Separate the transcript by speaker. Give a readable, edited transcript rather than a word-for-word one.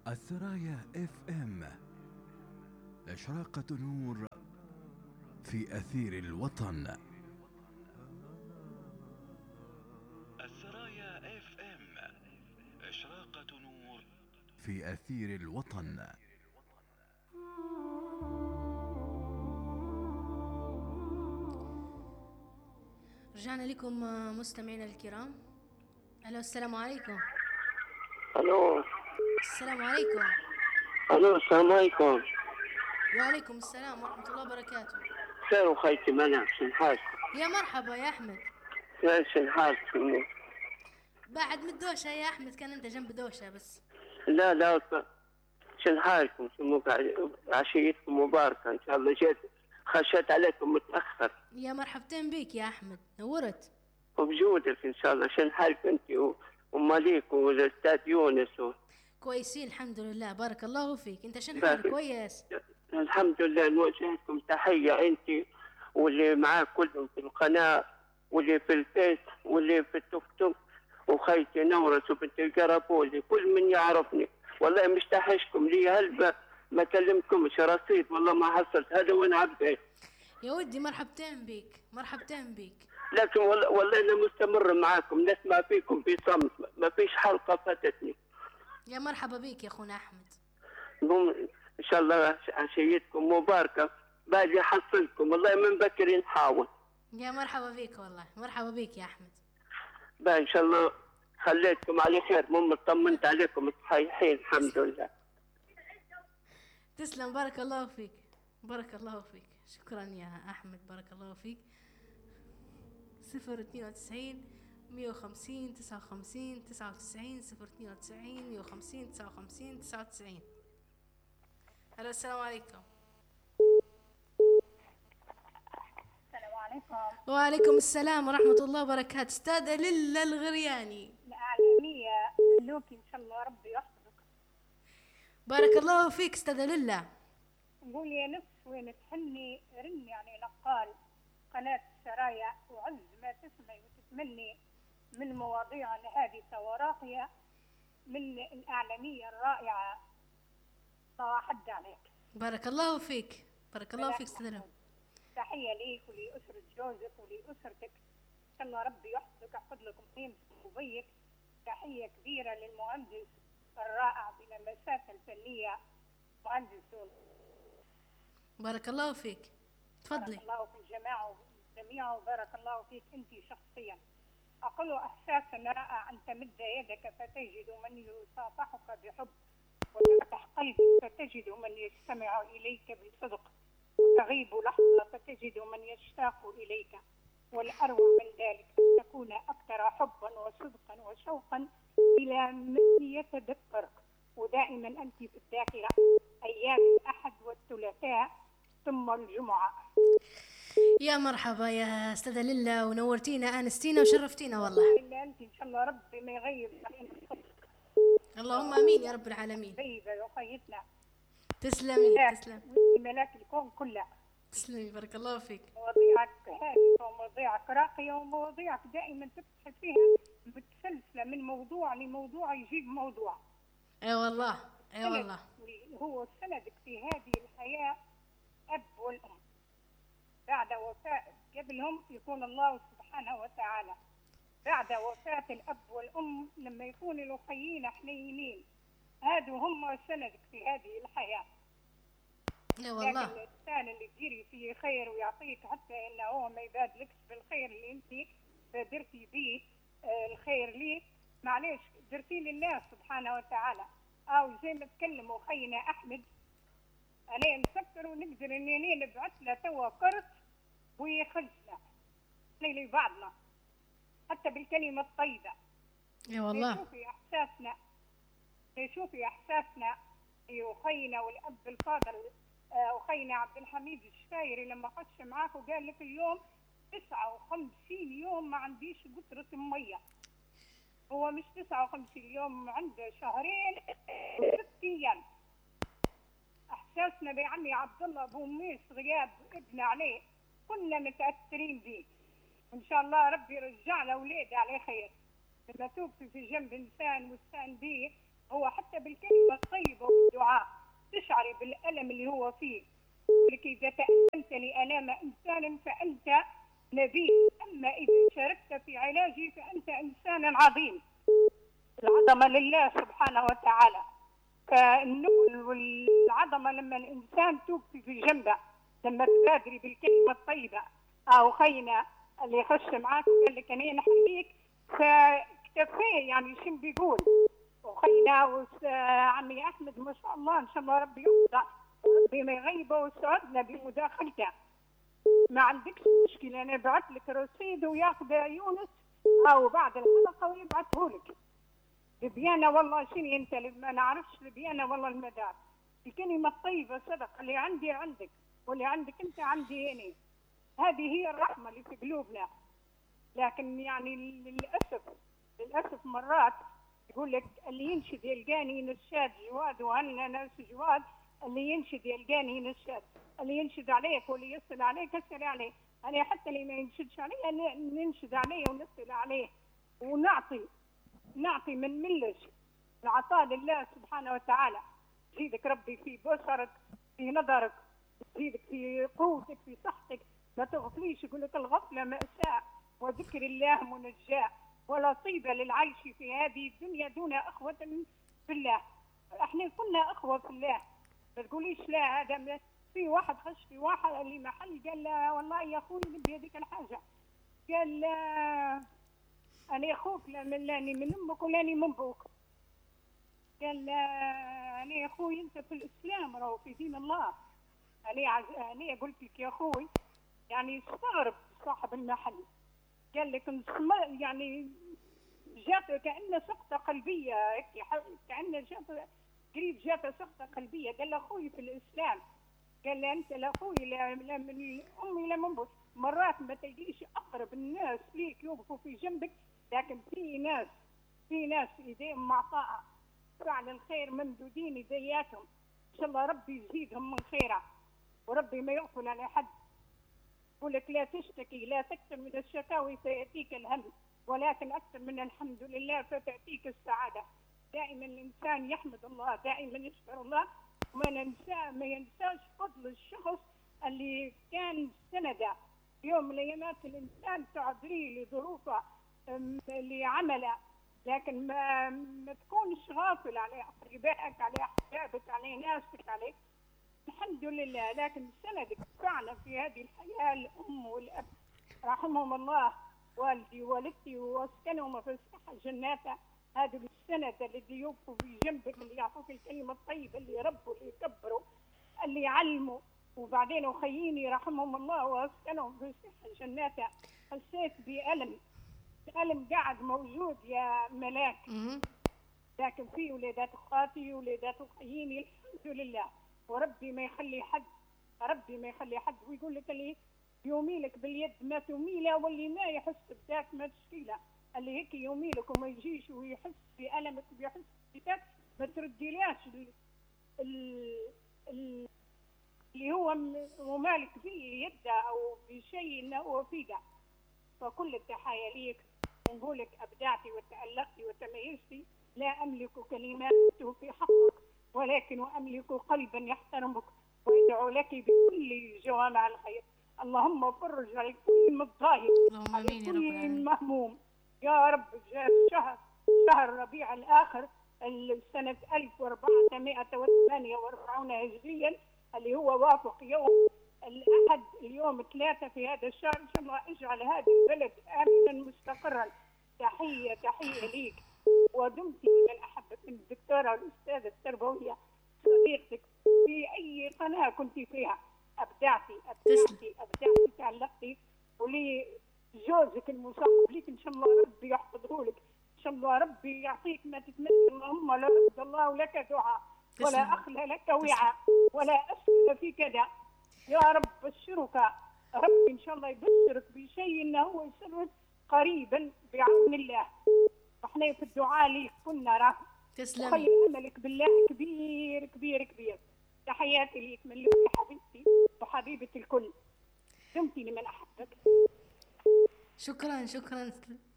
Speaker 1: الثرايا اف ام، إشراقة نور في أثير الوطن. الثرايا اف ام، إشراقة نور في أثير الوطن.
Speaker 2: رجعنا لكم مستمعينا الكرام. الو، السلام عليكم.
Speaker 3: الو
Speaker 2: السلام عليكم.
Speaker 3: الو السلام عليكم.
Speaker 2: وعليكم السلام ورحمة الله وبركاته.
Speaker 3: خير وخيتي منع شن حالك؟
Speaker 2: يا مرحبا يا أحمد.
Speaker 3: خير شن حالك؟
Speaker 2: بعد من الدوشة يا أحمد، كان أنت جنب دوشة بس.
Speaker 3: لا شن حالكم؟ عشيتكم مباركة إن شاء الله. جيت خشيت عليكم متأخر.
Speaker 2: يا مرحبتين بيك يا أحمد، نورت.
Speaker 3: وبجودك إن شاء الله. شن حالك أنت وماليك والأستاذ يونس
Speaker 2: كويسين الحمد لله، بارك الله فيك. أنت شن حالك؟ كويس
Speaker 3: الحمد لله. نوجه لكم تحية أنت واللي معاك كلهم في القناة واللي في الفيس واللي في التوك توك وخيتي نورس وبنت القربولي كل من يعرفني. والله مش تحشكم لي هلبة ما كلمتكمش رصيد، والله ما حصلت هذا وانا عبد.
Speaker 2: يا ودي مرحبتين بيك، مرحبتين بيك.
Speaker 3: لكن والله انا مستمر معاكم، نسمع فيكم بصمت، ما فيش حلقة فاتتني.
Speaker 2: يا مرحبا بيك يا أخونا أحمد.
Speaker 3: ان شاء الله عشيتكم مباركة. باجي احصلكم والله من بكري نحاول.
Speaker 2: يا مرحبا بيك والله، مرحبا بيك يا أحمد.
Speaker 3: بقى ان شاء الله خليتكم على خير، مو طمنت عليكم صحيحين الحمد لله.
Speaker 2: تسلم، بارك الله فيك، بارك الله فيك. شكرا يا أحمد، بارك الله فيك. 092 150 59 99 092 150 59 99. الو، السلام عليكم.
Speaker 4: السلام عليكم.
Speaker 2: وعليكم السلام ورحمة الله وبركاته. استاذة للا الغرياني
Speaker 4: الإعلامية ملوكي إن شاء الله ربي يحفظك.
Speaker 2: بارك الله فيك استاذة للا.
Speaker 4: نقول يا نفس وين تحني رني يعني نقال قناة السرايا، وعز ما تسمعي وتتمني من مواضيع هادفة وراقية من الإعلامية الرائعة. الله حد عليك.
Speaker 2: بارك الله فيك، بارك الله فيك استاذة للا.
Speaker 4: تحية ليك ولأسرة جوزك ولأسرتك، إن شاء الله ربي يحفظك ويحفظ لكم قيمتك وبيك. تحية كبيرة للمهندس الرائع بلمسات الفنية مهندس.
Speaker 2: بارك الله فيك، تفضلي.
Speaker 4: بارك الله في الجماعة والجميع وبارك الله فيك أنت شخصيا. أقول إحساس رائع أن تمد يدك فتجد من يصافحك بحب، وتفتح قلبك فتجد من يستمع إليك بصدق، وتغيب لحظة فتجد من يشتاق إليك. والأروع من ذلك أن تكون أكثر حبا وصدقا وشوقا إلى من يتذكرك. ودائما أنت في الداخلة أيام الأحد والثلاثاء ثم الجمعة.
Speaker 2: يا مرحبا يا استاذة للا، ونورتينا انستينا وشرفتينا والله.
Speaker 4: إلا أنت إن شاء الله ربي ما يغيب علينا الصدق.
Speaker 2: اللهم امين يا رب العالمين.
Speaker 4: طيبة وخيتنا.
Speaker 2: تسلمي تسلم.
Speaker 4: ملاك الكون كلها.
Speaker 2: تسلمي، بارك الله فيك.
Speaker 4: مواضيعك هادفة ومواضيعك راقية ومواضيعك دائما تبحث فيها متسلسلة من موضوع لموضوع يجيب موضوع.
Speaker 2: اي والله، اي والله.
Speaker 4: هو سندك في هذه الحياة أب والأم. بعد وفاة قبلهم يكون الله سبحانه وتعالى. بعد وفاة الأب والأم لما يكون الأخيين حنينين، هادو هم سندك في هذه الحياة.
Speaker 2: اي والله.
Speaker 4: الإنسان اللي تديري فيه خير ويعطيك حتى إنه هو ما يبادلكش بالخير اللي أنت درتي به الخير ليه، معليش درتي لله سبحانه وتعالى. أو زي ما تكلموا خينا أحمد، أنا نفكر ونقدر إنني نبعث له توا كرت ويخزنا لبعضنا حتى بالكلمة الطيبة.
Speaker 2: اي والله.
Speaker 4: شوفي إحساسنا أخينا والأب الفاضل أخينا عبد الحميد الشفايري لما خش معاك وقال لك اليوم 59 يوم ما عنديش قطرة مية. هو مش 59 يوم، عنده شهرين و6 أيام. إحساسنا بعمي عبد الله أبو ميس غياب ابن عليه كنا متأثرين به. إن شاء الله ربي يرجع له أولاده على خير. لما توقفي في جنب إنسان واستان به هو حتى بالكلمة الطيبة والدعاء تشعري بالألم اللي هو فيه. لك إذا تألمت لآلام إنسان فأنت نبي، أما إذا شاركت في علاجي فأنت إنسان عظيم. العظمة لله سبحانه وتعالى. فالنبل والعظمة لما الإنسان توقفي في جنبه، لما تبادري بالكلمة الطيبة. أو خينا اللي يخش معاك وقال لك أنا نحييك فاكتفيه، يعني شو بيقول. وخينا عمي أحمد ما شاء الله إن شاء الله ربي يحفظه ربي ما يغيبه ويسعدنا بمداخلته. ما عندكش مشكلة، أنا بعت لك رصيد وياخذ يونس أو بعد الحلقة ويبعته لك. لبيانة والله شنو أنت ما نعرفش لبيانة والله المدار. الكلمة الطيبة صدق، اللي عندي عندك واللي عندك أنت عندي أنا. هذه هي الرحمة اللي في قلوبنا. لكن يعني للأسف مرات يقول لك اللي ينشد يلقاني نشاد جواد، وأنا ناس جواد. اللي ينشد يلقاني نشاد، اللي ينشد عليك واللي يصل عليك يصل عليه. أنا حتى اللي ما ينشدش عليه ننشد عليه ونصل عليه ونعطي من ملج العطاء لله سبحانه وتعالى. يزيدك ربي في بصرك، في نظرك، يزيدك في قوتك، في صحتك. ما تغفليش. يقول لك الغفلة مأساة وذكر الله منجاة، ولا طيبة للعيش في هذه الدنيا دون أخوة في الله. احنا كنا أخوة في الله. ما تقوليش لا هذا في واحد خش في واحد اللي محل قال لا والله يا أخوي نبي هذيك الحاجة، قال لا أنا أخوك لاني من أمك ولاني من أبوك. قال لا أنا يا أخوي أنت في الإسلام راهو في دين الله. أنا قلت لك يا أخوي يعني استغرب صاحب المحل. قال لك يعني جات كأنه سقطة قلبية، كأنه جات قريب جات سقطة قلبية. قال له أخوي في الإسلام. قال له أنت لا أخوي لا من أمي لا من أبوي. مرات ما تلقيش أقرب الناس ليك يوقفوا في جنبك، لكن في ناس إيديهم معطاءة فعل الخير ممدودين يدياتهم. إن شاء الله ربي يزيدهم من خيره وربي ما يغفل على حد. يقول لك لا تشتكي، لا تكثر من الشكاوي فيأتيك الهم، ولكن أكثر من الحمد لله فتأتيك السعادة. دائما الإنسان يحمد الله، دائما يشكر الله، ما ينساش فضل الشخص اللي كان سنده يوم من الأيامات. الإنسان تعذريه لظروفه لعمله، لكن ما تكونش غافل على أقربائك، على أحبابك، على ناسك، عليك الحمد لله. لكن سندك فعلا في هذه الحياة الأم والأب رحمهم الله، والدي ووالدتي واسكنهم في الصحة جناته. هذا السند الذي يوقفوا في جنبك، اللي يعطوك الكلمة الطيبة، اللي يربوا، اللي يكبروا، اللي يعلموا. وبعدين أخييني رحمهم الله واسكنهم في الصحة جناته. حسيت بألم قاعد موجود يا ملاك. لكن في ولادات اخواتي ولادات اخييني الحمد لله، وربي ما يخلي حد. ويقول لك اللي يوميلك باليد ما تميله، واللي ما يحس بذاك ما تشكيله. اللي هيك يوميلك وما يجيش ويحس بألمك ويحس بذاك ما ترديلاش اللي هو مالك به يده او بشيء انه هو فيده. فكل التحايا ليك، ونقولك أبدعتي وتألقتي وتميزتي. لا أملك كلمات في حقك، ولكن أملك قلبا يحترمك ويدعو لك بكل جوامع الخير. اللهم فرج على كل مضايق، على كل مهموم يا رب. جاء شهر ربيع الآخر سنة 1448 هجريا، اللي هو وافق يوم الأحد اليوم 3 في هذا الشهر. إن شاء الله اجعل هذا البلد آمنا مستقرا. تحية ليك، ودمتي من أحبك الدكتورة الأستاذة التربوية صديقتك في أي قناة كنت فيها. أبدعتي تعلقتي، ولي جوزك المصاحب ليك إن شاء الله ربي يحفظه لك. إن شاء الله ربي يعطيك ما تتمنى. اللهم لا رد الله لك دعاء، ولا أخلى لك وعاء، ولا أسأل في كذا. يا رب بشرك ربي إن شاء الله يبشرك بشيء إنه هو يسرك قريبا بعون الله. احنا في الدعاء ليك كنا راه.
Speaker 2: تسلمي.
Speaker 4: وخلي املك بالله كبير كبير كبير. تحياتي ليك من لوحي حبيبتي وحبيبه الكل. دمتي لمن احبك.
Speaker 2: شكرا